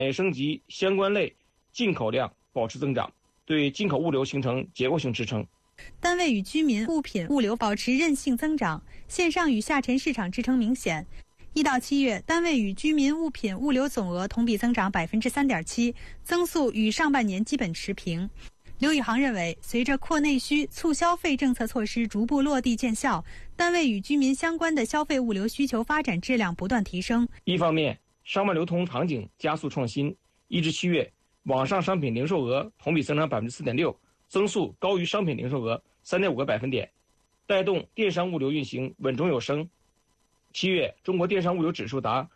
升级相关类进口量保持增长，对进口物流形成结构性支撑。 单位与居民物品物流保持韧性增长，线上与下沉市场支撑明显。1到7月，单位与居民物品物流总额同比增长 3.7%， 增速与上半年基本持平。刘宇航认为，随着扩内需、促消费政策措施逐步落地见效，单位与居民相关的消费物流需求发展质量不断提升。 一方面，商贸流通场景加速创新，1至7月，网上商品零售额同比增长 4.6%， 增速高于商品零售额 3.5个百分点，带动电商物流运行稳中有升。7月，中国电商物流指数达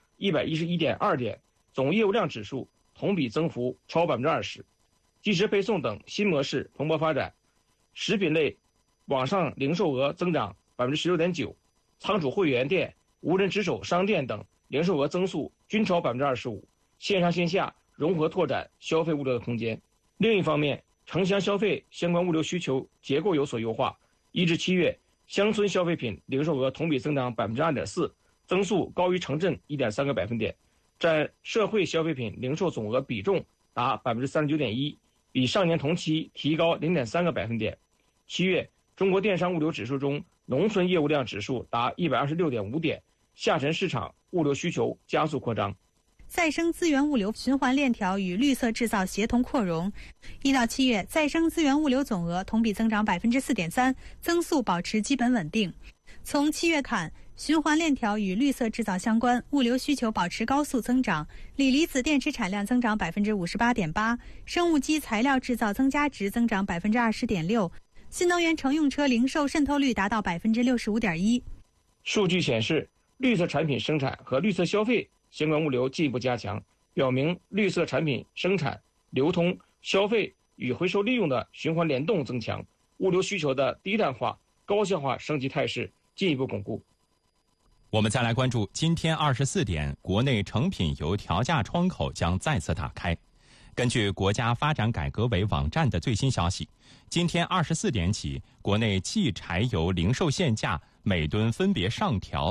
111.2 点，总业务量指数同比增幅超 20%。即时配送等新模式蓬勃发展，食品类网上零售额增长 16.9%， 仓储会员店、无人值守商店等零售额增速均超 25%， 线上线下融合拓展消费物流的空间。另一方面，城乡消费相关物流需求结构有所优化，1至7月，乡村消费品零售额同比增长 2.4%， 增速高于城镇 1.3个百分点，占社会消费品零售总额比重达 39.1%， 比上年同期提高 0.3个百分点。7月，中国电商物流指数中，农村业务量指数达 126.5 点，下沉市场物流需求加速扩张。 再生资源物流循环链条与绿色制造协同扩容。1到7月，再生资源物流总额同比增长 4.3%， 增速保持基本稳定。从7月看，循环链条与绿色制造相关，物流需求保持高速增长，锂离子电池产量增长 58.8%， 生物基材料制造增加值增长 20.6%， 新能源乘用车零售渗透率达到 65.1%。 数据显示，绿色产品生产和绿色消费相关物流进一步加强，表明绿色产品生产、流通、消费与回收利用的循环联动增强，物流需求的低碳化、高效化升级态势进一步巩固。 我们再来关注今天24点，国内成品油调价窗口将再次打开。根据国家发展改革委网站的最新消息，今天24点起，国内汽柴油零售限价每吨分别上调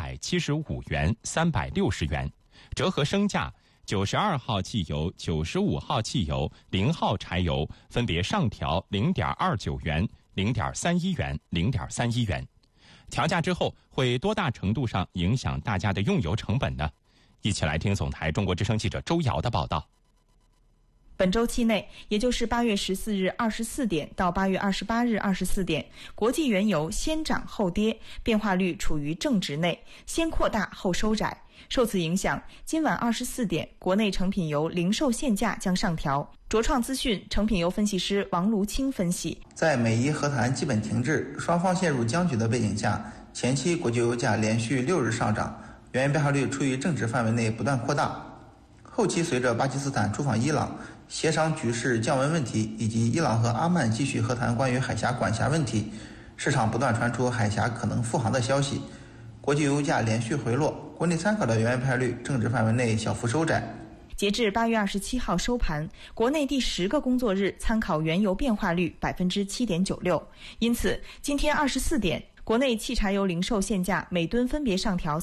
375元、360元，折合升价92号汽油、95号汽油、0号柴油分别上调0.29元、0.31元、0.31元。调价之后会多大程度上影响大家的用油成本呢？一起来听总台中国之声记者周瑶的报道。 本周期内，也就是8月14日24点到8月28日24点，国际原油先涨后跌，变化率处于正值内，先扩大后收窄。受此影响，今晚24点，国内成品油零售限价将上调。卓创资讯成品油分析师王卢清分析， 在美伊和谈基本停滞、双方陷入僵局的背景下，前期国际油价连续6日上涨，原油变化率处于正值范围内不断扩大。后期随着巴基斯坦出访伊朗，协商局势降温问题，以及伊朗和阿曼继续和谈关于海峡管辖问题，市场不断传出海峡可能复航的消息，国际油价连续回落，国内参考的原油变化率正值范围内小幅收窄。 截至8月27号收盘，国内第10个工作日参考原油变化率 7.96%， 因此今天24点，国内汽柴油零售限价每吨分别上调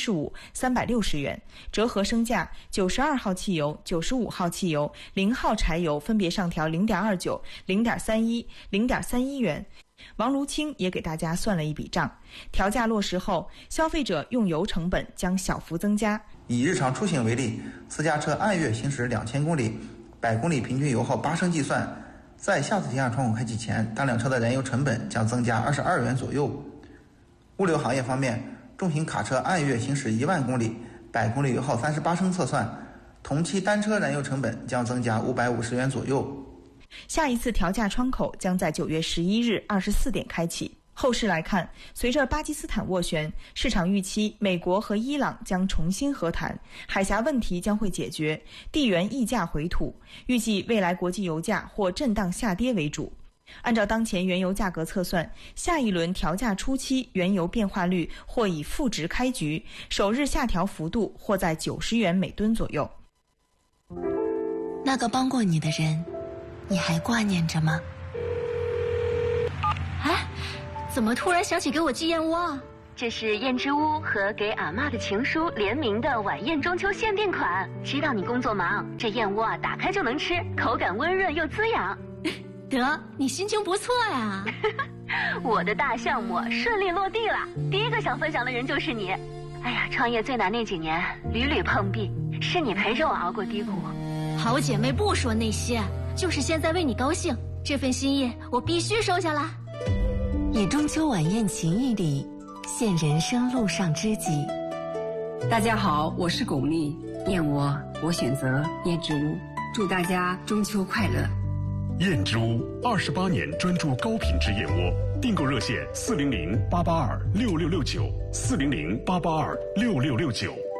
375、360元，折合升价92号汽油、95号汽油、0号柴油分别上调0.29、0.31、0.31元。王卢清也给大家算了一笔账，调价落实后，消费者用油成本将小幅增加。 以日常出行为例，私家车按月行驶2000公里，100公里平均油耗8升计算，在下次提案窗口开启前，当辆车的燃油成本将增加22元左右。物流行业方面，重型卡车按月行驶1万公里，100公里油耗38升测算，同期单车燃油成本将增加550元左右。 下一次调价窗口将在9月11日24点开启。后市来看，随着巴基斯坦斡旋，市场预期美国和伊朗将重新和谈，海峡问题将会解决，地缘溢价回吐，预计未来国际油价或震荡下跌为主。按照当前原油价格测算，下一轮调价初期原油变化率或以负值开局，首日下调幅度或在90元每吨左右。 那个帮过你的人，你还挂念着吗？ 哎，怎么突然想起给我寄燕窝啊？ 这是燕之屋和给阿嬷的情书联名的晚宴中秋限定款。知道你工作忙，这燕窝啊打开就能吃，口感温润又滋养。 得，你心情不错呀。 我的大项目顺利落地了，第一个想分享的人就是你。哎呀，创业最难那几年屡屡碰壁，是你陪着我熬过低谷。 好姐妹不说那些，就是现在为你高兴，这份心意我必须收下来。 以中秋晚宴情谊礼，献人生路上知己。 大家好，我是巩俐，燕窝我选择燕之屋，祝大家中秋快乐。 燕之屋28年专注高品质燕窝，订购热线400-882-6669，400-882-6669。